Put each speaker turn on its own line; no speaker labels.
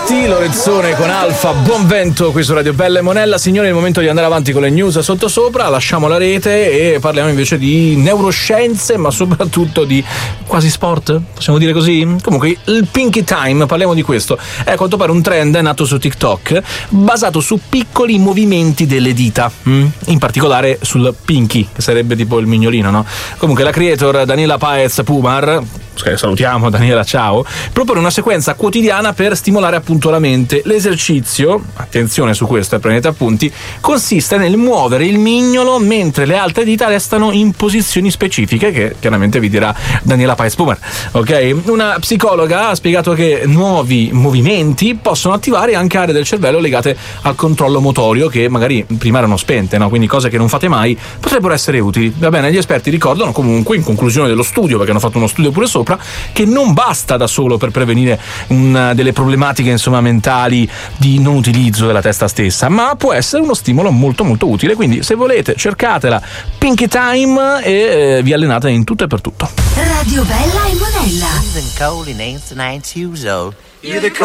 Giovanotti, Lorenzone con Alfa, buon vento qui su Radio Bella e Monella. Signori, è il momento di andare avanti con le news sottosopra, lasciamo la rete e parliamo invece di neuroscienze, ma soprattutto di quasi sport, possiamo dire così? Comunque, il Pinky Time, parliamo di questo. È a quanto pare un trend nato su TikTok, basato su piccoli movimenti delle dita, in particolare sul pinky, che sarebbe tipo il mignolino, no? Comunque la creator Daniela Paez Pumar, salutiamo Daniela, ciao, propone una sequenza quotidiana per stimolare appunto la mente. L'esercizio, attenzione su questo, prendete appunti, consiste nel muovere il mignolo mentre le altre dita restano in posizioni specifiche, che chiaramente vi dirà Daniela Paez Pumar, ok? Una psicologa ha spiegato che nuovi movimenti possono attivare anche aree del cervello legate al controllo motorio che magari prima erano spente, no? Quindi cose che non fate mai potrebbero essere utili. Va bene, gli esperti ricordano comunque, in conclusione dello studio, perché hanno fatto uno studio pure sopra, che non basta da solo per prevenire delle problematiche insomma mentali di non utilizzo della testa stessa, ma può essere uno stimolo molto molto utile. Quindi se volete cercatela, Pinky Time, e vi allenate in tutto e per tutto.
Radio Bella e Monella.